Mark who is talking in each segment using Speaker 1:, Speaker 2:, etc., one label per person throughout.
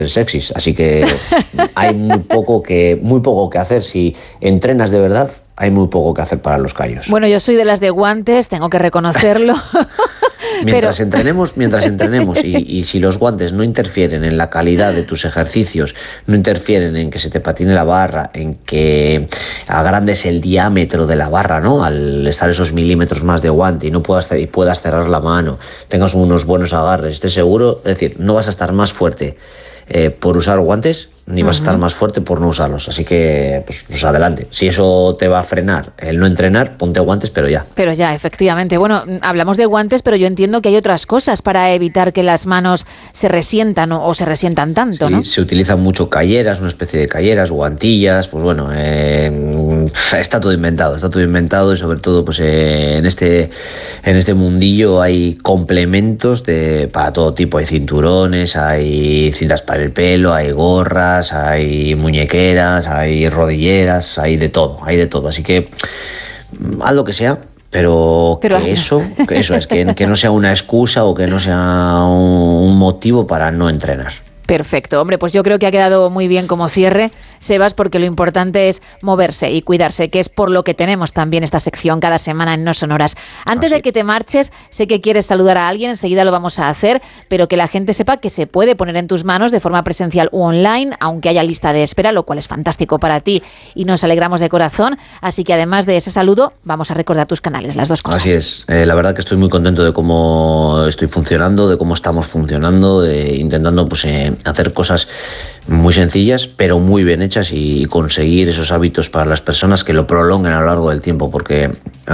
Speaker 1: sexys, así que hay muy poco que hacer. Si entrenas de verdad, hay muy poco que hacer para los callos.
Speaker 2: Bueno, yo soy de las de guantes, tengo que reconocerlo.
Speaker 1: Mientras entrenemos y si los guantes no interfieren en la calidad de tus ejercicios, no interfieren en que se te patine la barra, en que agrandes el diámetro de la barra, ¿no? Al estar esos milímetros más de guante y no puedas cerrar la mano, tengas unos buenos agarres, estés seguro, es decir, no vas a estar más fuerte por usar guantes, ni vas a estar más fuerte por no usarlos. Así que, pues adelante. Si eso te va a frenar el no entrenar, ponte guantes, pero ya.
Speaker 2: Pero ya, efectivamente. Bueno, hablamos de guantes, pero yo entiendo que hay otras cosas para evitar que las manos se resientan o se resientan tanto,
Speaker 1: sí,
Speaker 2: ¿no?
Speaker 1: Se utilizan mucho calleras, una especie de calleras, guantillas, pues bueno, está todo inventado y sobre todo pues en este mundillo hay complementos para todo tipo. Hay cinturones, hay cintas para el pelo, hay gorras, hay muñequeras, hay rodilleras, hay de todo. Así que haz lo que sea, pero que eso es, que no sea una excusa o que no sea un motivo para no entrenar.
Speaker 2: Perfecto. Hombre, pues yo creo que ha quedado muy bien como cierre, Sebas, porque lo importante es moverse y cuidarse, que es por lo que tenemos también esta sección cada semana en No Sonoras. Antes de que te marches, sé que quieres saludar a alguien, enseguida lo vamos a hacer, pero que la gente sepa que se puede poner en tus manos de forma presencial u online, aunque haya lista de espera, lo cual es fantástico para ti y nos alegramos de corazón. Así que además de ese saludo, vamos a recordar tus canales, las dos cosas.
Speaker 1: Así es. La verdad que estoy muy contento de cómo estoy funcionando, de cómo estamos funcionando, intentando pues hacer cosas muy sencillas pero muy bien hechas y conseguir esos hábitos para las personas que lo prolonguen a lo largo del tiempo, porque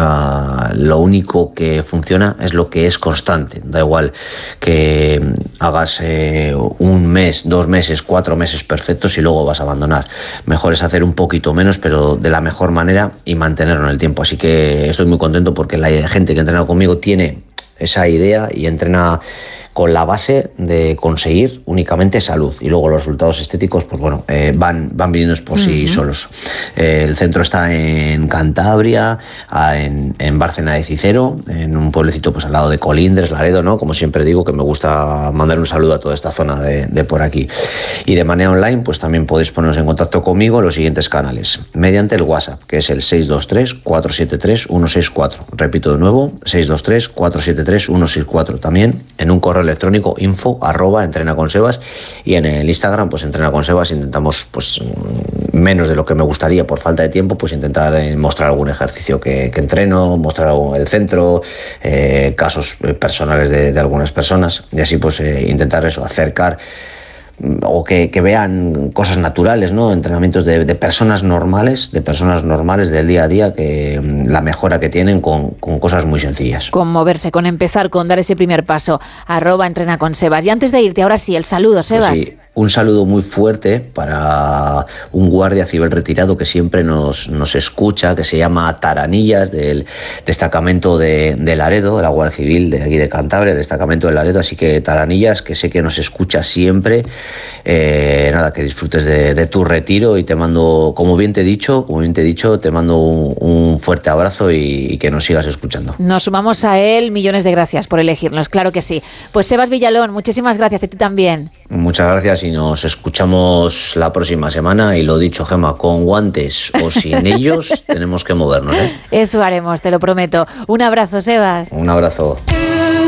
Speaker 1: lo único que funciona es lo que es constante. Da igual que hagas 1 mes, 2 meses, 4 meses perfectos y luego vas a abandonar. Mejor es hacer un poquito menos pero de la mejor manera y mantenerlo en el tiempo. Así que estoy muy contento porque la gente que entrena conmigo tiene esa idea y entrena con la base de conseguir únicamente salud, y luego los resultados estéticos pues bueno, van viniendo por sí solos. El centro está en Cantabria, en Bárcena de Cicero, en un pueblecito pues al lado de Colindres, Laredo, ¿no? Como siempre digo, que me gusta mandar un saludo a toda esta zona de por aquí. Y de manera online pues también podéis poneros en contacto conmigo en los siguientes canales, mediante el WhatsApp, que es el 623-473-164. Repito de nuevo, 623-473-164. También en un correo electrónico info@entrenaconsebas, y en el Instagram pues Entrena con Sebas. Intentamos pues menos de lo que me gustaría por falta de tiempo, pues intentar mostrar algún ejercicio que entreno, mostrar el centro, casos personales de algunas personas, y así pues intentar acercar o que vean cosas naturales, ¿no? Entrenamientos de personas normales, del día a día, que la mejora que tienen con cosas muy sencillas.
Speaker 2: Con moverse, con empezar, con dar ese primer paso. @Entrena con Sebas. Y antes de irte, ahora sí, el saludo, Sebas.
Speaker 1: Pues sí, un saludo muy fuerte para un guardia civil retirado que siempre nos escucha, que se llama Taranillas, del destacamento de Laredo, de la Guardia Civil de aquí de Cantabria, destacamento de Laredo. Así que Taranillas, que sé que nos escucha siempre, que disfrutes de tu retiro, y te mando, como bien te he dicho, te mando un fuerte abrazo y que nos sigas escuchando.
Speaker 2: Nos sumamos a él, millones de gracias por elegirnos, claro que sí. Pues Sebas Villalón, muchísimas gracias, a ti también.
Speaker 1: Muchas gracias y nos escuchamos la próxima semana, y lo dicho, Gemma, con guantes o sin ellos tenemos que movernos, ¿eh?
Speaker 2: Eso haremos, te lo prometo. Un abrazo, Sebas.
Speaker 1: Un abrazo.